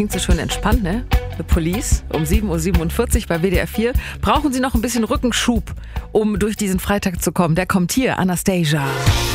klingt so schön entspannt, ne? The Police um 7:47 Uhr bei WDR 4. Brauchen Sie noch ein bisschen Rückenschub, um durch diesen Freitag zu kommen? Der kommt hier, Anastasia.